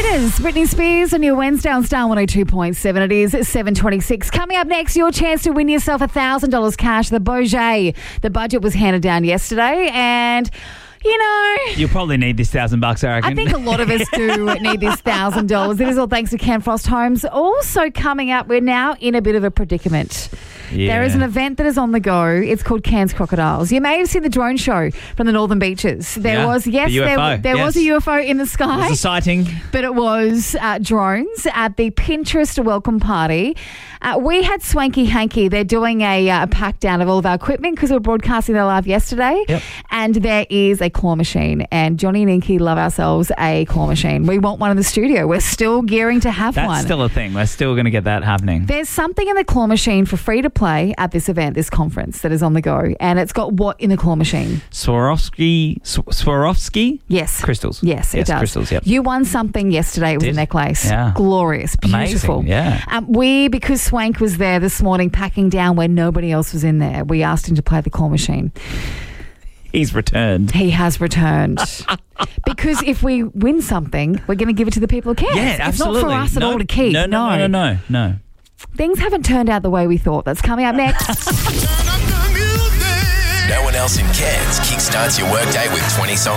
Leaders, Britney Spears on your Wednesday on Star 102.7. It is 7:26. Coming up next, your chance to win yourself $1,000 cash. The Beaujolais. The budget was handed down yesterday, and you'll probably need this $1,000, I reckon. I think a lot of us do need this $1,000. It is all thanks to Ken Frost Homes. Also coming up, we're now in a bit of a predicament. Yeah. There is an event that is on the go. It's called Cairns Crocodiles. You may have seen the drone show from the Northern Beaches. There was a UFO in the sky. It was a sighting. But it was drones at the Pinterest welcome party. We had Swanky Hanky. They're doing a pack down of all of our equipment because we were broadcasting their live yesterday. Yep. And there is a claw machine. And Johnny and Inky love ourselves a claw machine. We want one in the studio. We're still gearing to have one. That's still a thing. We're still going to get that happening. There's something in the claw machine for free to play at this event, this conference that is on the go. And it's got what in the claw machine? Swarovski? Yes. Crystals. Yes, it does. Crystals, yep. You won something yesterday. It was a necklace. Yeah. Glorious. Beautiful. Amazing, yeah. Because Swank was there this morning packing down where nobody else was in there, we asked him to play the claw machine. He's returned. He has returned. Because if we win something, we're going to give it to the people who care. Yeah, absolutely. It's not for us at all to keep. No. Things haven't turned out the way we thought. That's coming up next. No one else in Cairns kickstarts your workday with 20 songs.